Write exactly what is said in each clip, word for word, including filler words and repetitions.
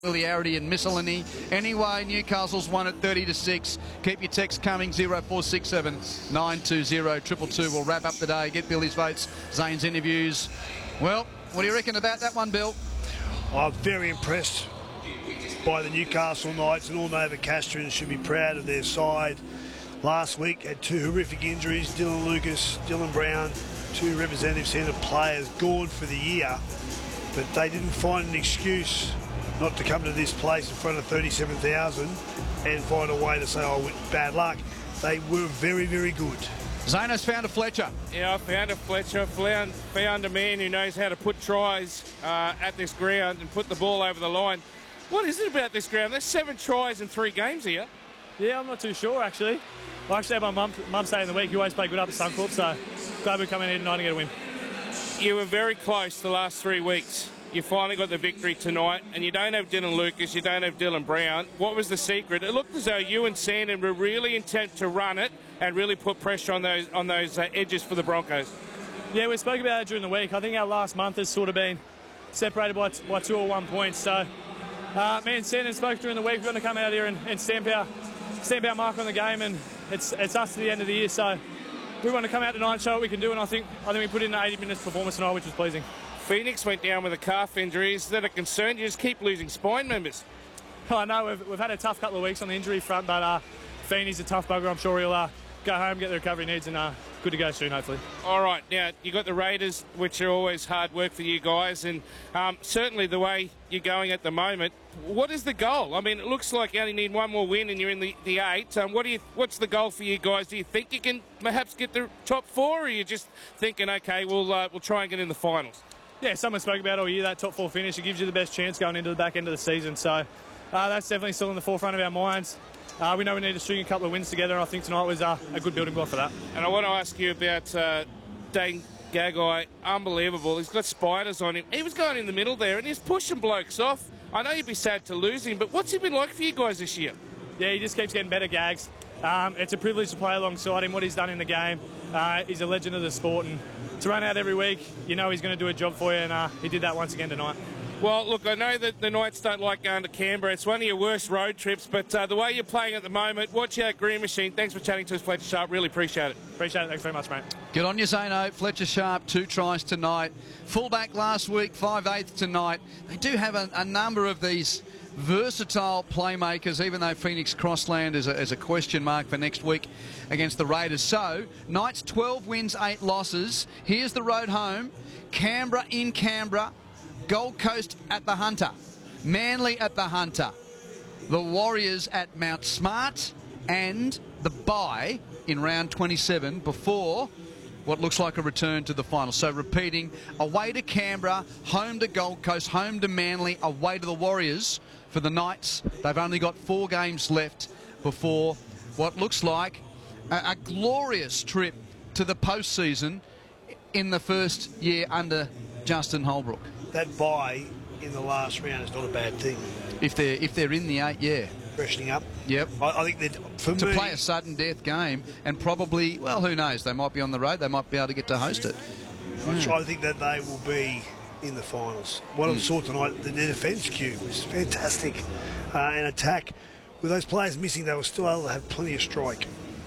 Familiarity and miscellany. Anyway, Newcastle's won at thirty to six. Keep your text coming, zero four six seven nine two zero two two two. We'll wrap up the day, get Billy's votes, Zane's interviews. Well, what do you reckon about that one, Bill? I'm very impressed by the Newcastle Knights, and all Nova Castrians should be proud of their side. Last week had two horrific injuries, Dylan Lucas, Dylan Brown, two representative centre players gone for the year, but they didn't find an excuse not to come to this place in front of thirty-seven thousand and find a way to say, oh, bad luck. They were very, very good. Zano's found a Fletcher. Yeah, I found a Fletcher, found, found a man who knows how to put tries uh, at this ground and put the ball over the line. What is it about this ground? There's seven tries in three games here. Yeah, I'm not too sure, actually. I actually had my mum, mum say in the week, you always play good up at Suncorp, so glad we're coming here tonight and get a win. You were very close the last three weeks. You finally got the victory tonight, and you don't have Dylan Lucas, you don't have Dylan Brown. What was the secret? It looked as though you and Sandon were really intent to run it and really put pressure on those on those uh, edges for the Broncos. Yeah, we spoke about it during the week. I think our last month has sort of been separated by, by two or one points. So, uh, me and Sandon spoke during the week. We're going to come out here and, and stamp our stamp our mark on the game, and it's it's us to the end of the year. So, we want to come out tonight and show what we can do, and I think I think we put in an eighty minutes performance tonight, which was pleasing. Phoenix went down with a calf injury. Is that a concern? You just keep losing spine members. I know we've, we've had a tough couple of weeks on the injury front, but uh, Feeney's a tough bugger. I'm sure he'll uh, go home, get the recovery needs, and uh, good to go soon, hopefully. All right, now you got the Raiders, which are always hard work for you guys, and um, certainly the way you're going at the moment. What is the goal? I mean, it looks like you only need one more win, and you're in the, the eight. Um, what do you? What's the goal for you guys? Do you think you can perhaps get the top four, or are you just thinking, okay, we'll uh, we'll try and get in the finals? Yeah, someone spoke about all year, that top four finish. It gives you the best chance going into the back end of the season. So uh, that's definitely still in the forefront of our minds. Uh, we know we need to string a couple of wins together, and I think tonight was uh, a good building block for that. And I want to ask you about uh, Dane Gagai. Unbelievable. He's got spiders on him. He was going in the middle there, and he's pushing blokes off. I know you'd be sad to lose him, but what's he been like for you guys this year? Yeah, he just keeps getting better, Gags. Um, it's a privilege to play alongside him, what he's done in the game. Uh, he's a legend of the sport, and to run out every week, you know he's going to do a job for you, and uh, he did that once again tonight. Well, look, I know that the Knights don't like going to Canberra. It's one of your worst road trips, but uh, the way you're playing at the moment, watch out, Green Machine. Thanks for chatting to us, Fletcher Sharp. Really appreciate it. Appreciate it. Thanks very much, mate. Good on you, Zano. Fletcher Sharp, two tries tonight. Fullback last week, five eighth tonight. They do have a, a number of these versatile playmakers, even though Phoenix Crossland is a, is a question mark for next week against the Raiders. So, Knights twelve wins, eight losses. Here's the road home. Canberra in Canberra. Gold Coast at the Hunter. Manly at the Hunter. The Warriors at Mount Smart. And the bye in round twenty-seven before what looks like a return to the final. So repeating, away to Canberra, home to Gold Coast, home to Manly, away to the Warriors. For the Knights, they've only got four games left before what looks like a, a glorious trip to the postseason in the first year under Justin Holbrook. That bye in the last round is not a bad thing. If they're if they're in the eight, yeah. Freshening up. Yep. I, I think that for to me, play a sudden death game and probably, well, who knows? They might be on the road. They might be able to get to host it. I try to think that they will be in the finals. What mm. I saw tonight, the defence queue was fantastic, uh, and attack. With those players missing, they were still able to have plenty of strike.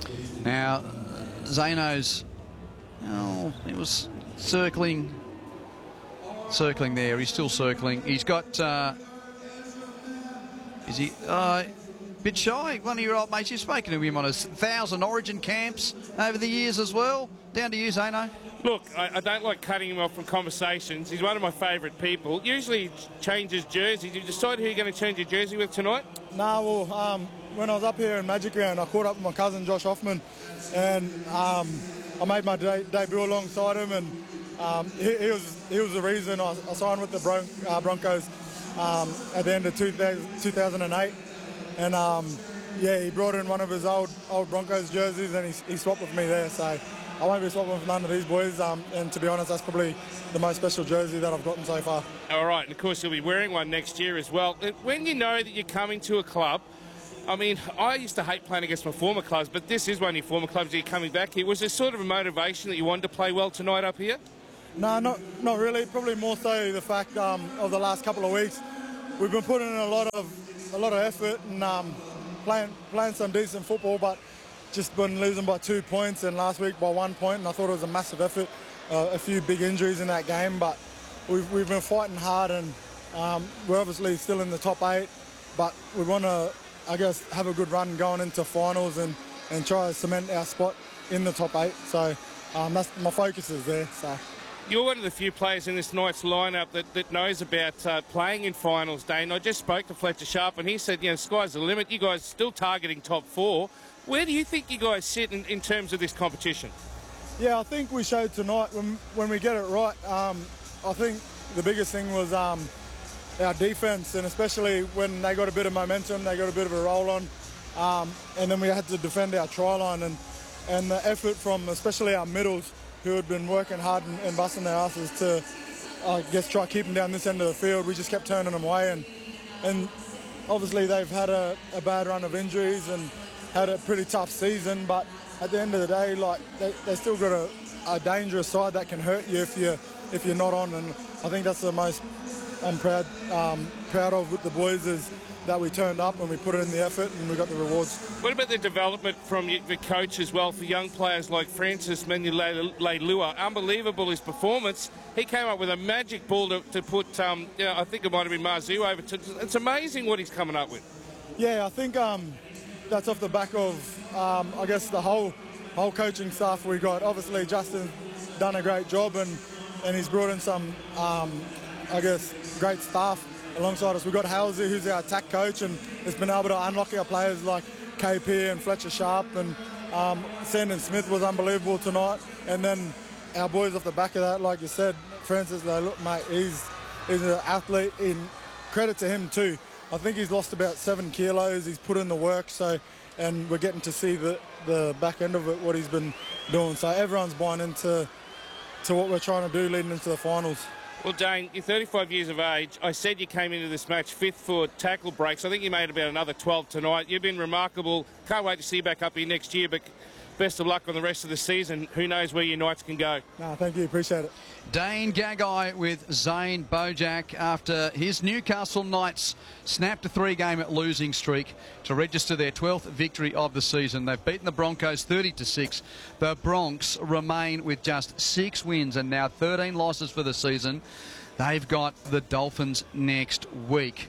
Now, Zano's, oh, he was circling. Circling there, he's still circling. He's got, uh, is he, uh, bit shy, one of your old mates. You've spoken to him on a thousand Origin camps over the years as well. Down to you, Zano. Look, I, I don't like cutting him off from conversations. He's one of my favourite people. Usually he changes jerseys. Did you decide who you're going to change your jersey with tonight? Nah, well, um, when I was up here in Magic Round, I caught up with my cousin Josh Hoffman, and um, I made my de debut alongside him, and Um, he, he was he was the reason I, I signed with the Bron uh, Broncos um, at the end of two thousand eight, and um, yeah, he brought in one of his old old Broncos jerseys, and he, he swapped with me there. So I won't be swapping with none of these boys. Um, and to be honest, that's probably the most special jersey that I've gotten so far. All right, and of course you'll be wearing one next year as well. When you know that you're coming to a club, I mean, I used to hate playing against my former clubs, but this is one of your former clubs. You're coming back here. Was there sort of a motivation that you wanted to play well tonight up here? No, not not really. Probably more so the fact um, of the last couple of weeks. we've been putting in a lot of a lot of effort and um, playing playing some decent football, but just been losing by two points and last week by one point, and I thought it was a massive effort. Uh, a few big injuries in that game, but we've we've been fighting hard, and um, we're obviously still in the top eight, but we want to, I guess, have a good run going into finals and and try to cement our spot in the top eight. So um, that's my focus is there. So. You're one of the few players in this night's lineup that, that knows about uh, playing in finals, Dane. I just spoke to Fletcher Sharp and he said, you know, sky's the limit. You guys still targeting top four. Where do you think you guys sit in, in terms of this competition? Yeah, I think we showed tonight when, when we get it right. Um, I think the biggest thing was um, our defence, and especially when they got a bit of momentum, they got a bit of a roll on, um, and then we had to defend our try line, and, and the effort from especially our middles, who had been working hard and, and busting their asses to, I guess, try keep them down this end of the field. We just kept turning them away, and and obviously they've had a, a bad run of injuries and had a pretty tough season. But at the end of the day, like they they still got a, a dangerous side that can hurt you if you if you're not on. And I think that's the most I'm proud um, proud of with the boys is that we turned up and we put it in the effort and we got the rewards. What about the development from the coach as well for young players like Francis Menulai-Leilua? Unbelievable his performance. He came up with a magic ball to, to put, um, you know, I think it might have been Marzu over. To, it's amazing what he's coming up with. Yeah, I think um, that's off the back of, um, I guess, the whole whole coaching staff we got. Obviously, Justin's done a great job and, and he's brought in some, um, I guess, great staff alongside us. We've got Halsey, who's our attack coach, and has been able to unlock our players like K P and Fletcher Sharp, and um, Sandon Smith was unbelievable tonight. And then our boys off the back of that, like you said, Francis, though, look, mate, he's, he's an athlete. In credit to him too. I think he's lost about seven kilos. He's put in the work, so and we're getting to see the, the back end of it, what he's been doing. So everyone's buying into to what we're trying to do leading into the finals. Well, Dane, you're thirty-five years of age. I said you came into this match fifth for tackle breaks. I think you made about another twelve tonight. You've been remarkable. Can't wait to see you back up here next year, but best of luck on the rest of the season. Who knows where your nights can go. No, thank you. Appreciate it. Dane Gagai with Zane Bojack after his Newcastle Knights snapped a three-game losing streak to register their twelfth victory of the season. They've beaten the Broncos thirty to six. The Bronx remain with just six wins and now thirteen losses for the season. They've got the Dolphins next week.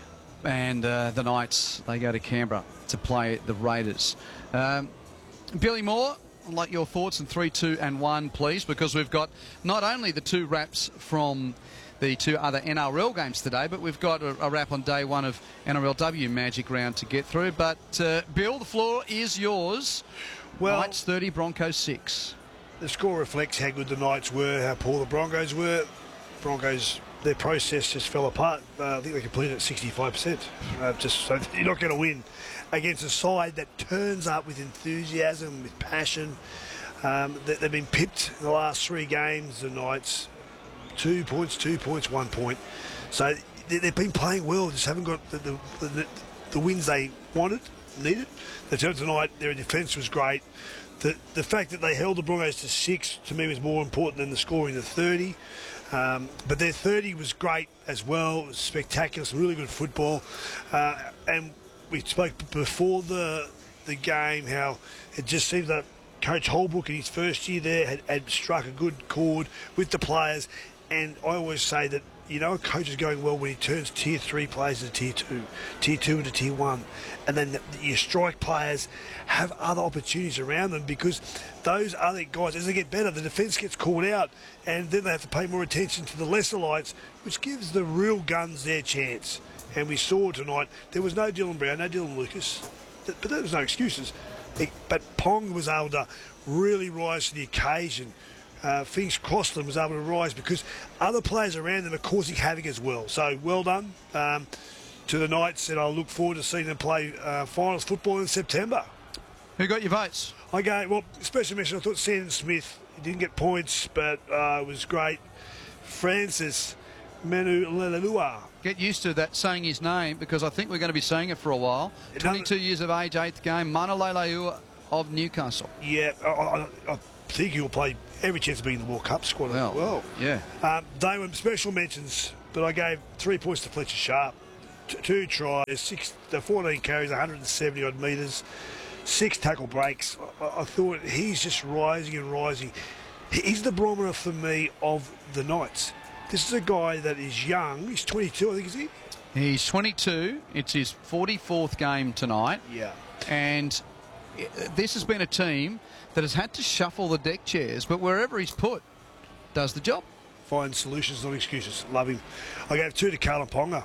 And uh, the Knights, they go to Canberra to play the Raiders. Um, Billy Moore, I'd like your thoughts in three, two and one, please, because we've got not only the two wraps from the two other N R L games today, but we've got a, a wrap on day one of N R L W Magic Round to get through. But, uh, Bill, the floor is yours. Well, Knights thirty, Broncos six. The score reflects how good the Knights were, how poor the Broncos were. Broncos, their process just fell apart. Uh, I think they completed at sixty-five percent. Uh, just so you're not going to win against a side that turns up with enthusiasm, with passion. Um, they, they've been pipped in the last three games, the Knights. Two points, two points, one point. So they, they've been playing well, just haven't got the, the, the, the wins they wanted, needed. The turn tonight, their defence was great. The, the fact that they held the Broncos to six, to me, was more important than the scoring the thirty. Um, but their thirty was great as well. It was spectacular, some really good football. Uh, and we spoke before the the game how it just seems that Coach Holbrook in his first year there had, had struck a good chord with the players. And I always say that, you know, a coach is going well when he turns tier three players into tier two, tier two into tier one. And then the, your strike players have other opportunities around them, because those other guys, as they get better, the defence gets called out, and then they have to pay more attention to the lesser lights, which gives the real guns their chance. And we saw tonight, there was no Dylan Brown, no Dylan Lucas, but there was no excuses. It, but Pong was able to really rise to the occasion. Uh, Phoenix Crossland was able to rise because other players around them are causing havoc as well. So well done um, to the Knights, and I'll look forward to seeing them play uh, finals football in September. Who got your votes? I go, well, special mention, I thought Sandon Smith, he didn't get points, but uh, it was great. Francis Menulai-Leilua. Get used to that, saying his name, because I think we're going to be saying it for a while. twenty-two years of age, eighth game, Menulai-Leilua of Newcastle. Yeah, I, I, I think he'll play every chance of being in the World Cup squad well, as well. Yeah. Um, they were special mentions, but I gave three points to Fletcher Sharp. t- two tries, six, the fourteen carries, one hundred seventy odd metres, six tackle breaks. I, I thought he's just rising and rising. He's the barometer for me of the Knights. This is a guy that is young. He's twenty-two, I think, is he? He's twenty-two. It's his forty-fourth game tonight. Yeah. And this has been a team that has had to shuffle the deck chairs, but wherever he's put, does the job. Find solutions, not excuses. Love him. I gave two to Kalyn Ponga.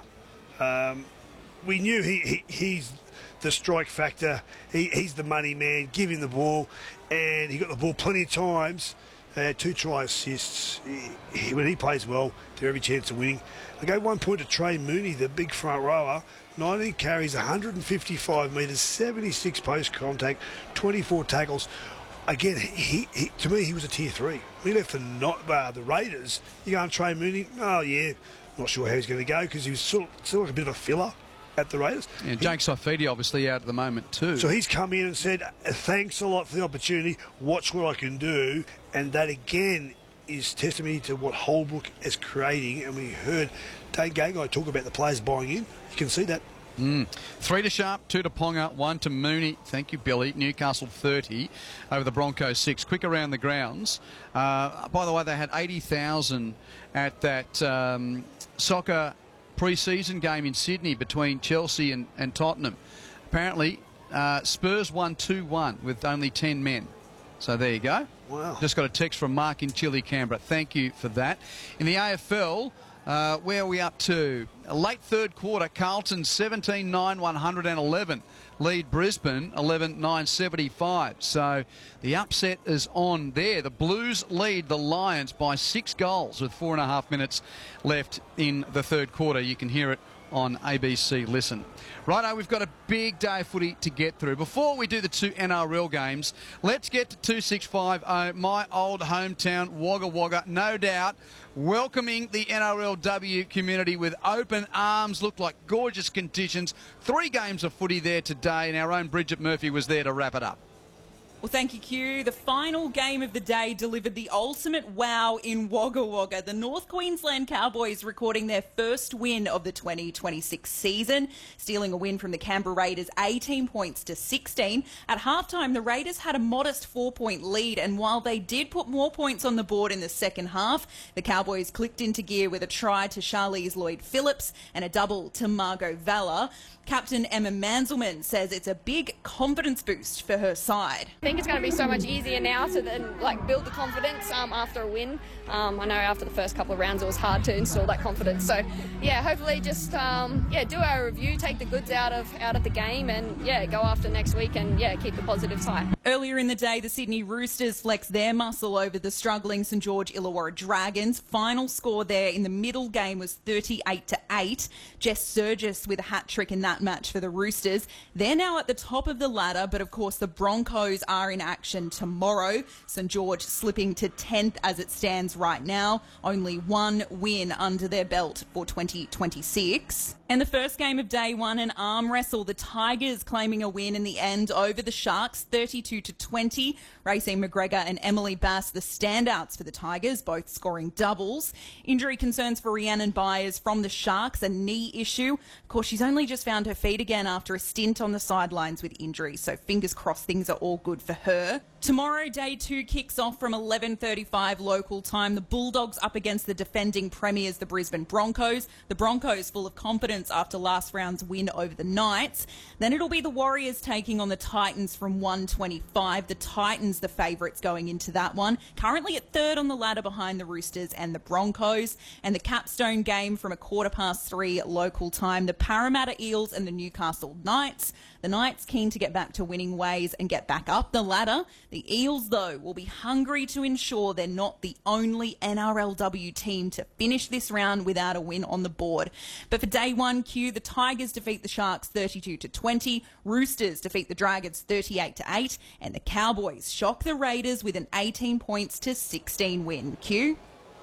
Um, we knew he, he he's the strike factor. He, he's the money man. Give him the ball. And he got the ball plenty of times. Uh, two try assists. He, he, when he plays well, they're every chance of winning. I gave one point to Trey Mooney, the big front rower. nineteen carries, one hundred fifty-five metres, seventy-six post contact, twenty-four tackles. Again, he, he to me, he was a tier three. We left the not uh, the Raiders. You go on Trey Mooney. Oh yeah, not sure how he's going to go because he was still, still like a bit of a filler at the Raiders. Yeah, Jake Saifidi obviously out at the moment too. So he's come in and said, thanks a lot for the opportunity. Watch what I can do. And that again is testimony to what Holbrook is creating. And we heard Dane Gagai talk about the players buying in. You can see that. Mm. Three to Sharp, two to Ponga, one to Mooney. Thank you, Billy. Newcastle thirty over the Broncos six. Quick around the grounds. Uh, by the way, they had eighty thousand at that um, soccer pre-season game in Sydney between Chelsea and, and Tottenham. Apparently, uh, Spurs won two one with only ten men. So there you go. Wow. Just got a text from Mark in Chile, Canberra. Thank you for that. In the A F L, uh, where are we up to? A late third quarter, Carlton seventeen nine one hundred eleven. Lead Brisbane eleven nine seventy-five. So the upset is on there. The Blues lead the Lions by six goals with four and a half minutes left in the third quarter. You can hear it on A B C Listen. Righto, we've got a big day of footy to get through. Before we do the two N R L games, let's get to two six five oh, my old hometown, Wagga Wagga. No doubt, welcoming the N R L W community with open arms. Looked like gorgeous conditions. Three games of footy there today, and our own Bridget Murphy was there to wrap it up. Well, thank you, Q. The final game of the day delivered the ultimate wow in Wagga Wagga. The North Queensland Cowboys recording their first win of the twenty twenty-six season, stealing a win from the Canberra Raiders eighteen points to sixteen. At halftime, the Raiders had a modest four-point lead, and while they did put more points on the board in the second half, the Cowboys clicked into gear with a try to Charlize Lloyd-Phillips and a double to Margot Valla. Captain Emma Manzelmann says it's a big confidence boost for her side. I think it's going to be so much easier now to then like build the confidence um, after a win. Um, I know after the first couple of rounds it was hard to install that confidence. So yeah, hopefully just um, yeah do our review, take the goods out of out of the game, and yeah go after next week and yeah keep the positives high. Earlier in the day, the Sydney Roosters flexed their muscle over the struggling St George Illawarra Dragons. Final score there in the middle game was thirty-eight to eight. Jess Surgis with a hat trick in that match for the Roosters. They're now at the top of the ladder, but of course the Broncos are in action tomorrow. St George slipping to tenth as it stands right now. Only one win under their belt for twenty twenty-six. And the first game of day one, an arm wrestle. The Tigers claiming a win in the end over the Sharks, thirty-two to twenty. Racine McGregor and Emily Bass, the standouts for the Tigers, both scoring doubles. Injury concerns for Rhiannon Byers from the Sharks, a knee issue. Of course, she's only just found her feet again after a stint on the sidelines with injury, so fingers crossed things are all good for her. Tomorrow, day two kicks off from eleven thirty-five local time. The Bulldogs up against the defending premiers, the Brisbane Broncos. The Broncos full of confidence after last round's win over the Knights. Then it'll be the Warriors taking on the Titans from one twenty-five. The Titans, the favourites going into that one. Currently at third on the ladder behind the Roosters and the Broncos. And the capstone game from a quarter past three local time. The Parramatta Eels and the Newcastle Knights. The Knights keen to get back to winning ways and get back up the ladder. The Eels, though, will be hungry to ensure they're not the only N R L W team to finish this round without a win on the board. But for day one, Q, the Tigers defeat the Sharks thirty-two to twenty, Roosters defeat the Dragons thirty-eight to eight, and the Cowboys shock the Raiders with an eighteen points to sixteen win. Q?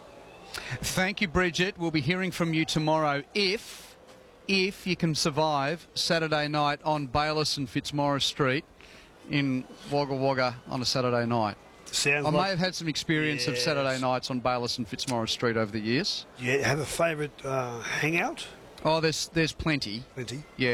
Thank you, Bridget. We'll be hearing from you tomorrow if... if you can survive Saturday night on Bayliss and Fitzmaurice Street in Wagga Wagga on a Saturday night. Sounds I like, may have had some experience yes. of Saturday nights on Bayliss and Fitzmaurice Street over the years. You have a favourite uh, hangout? Oh, there's there's plenty. Plenty. Yeah.